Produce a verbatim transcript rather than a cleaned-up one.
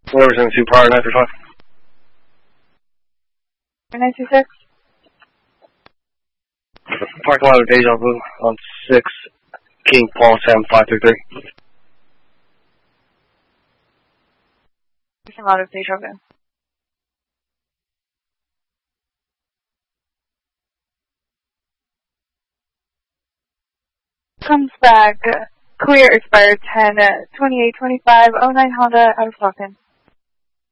Whoever's in two prior nine three five. nine two six. Parking lot of Deja Vu on six King Paul Sam five three three. Parking lot of Deja Vu. Comes back. Clear expired ten twenty-eight twenty-five oh nine Honda out of Stockton.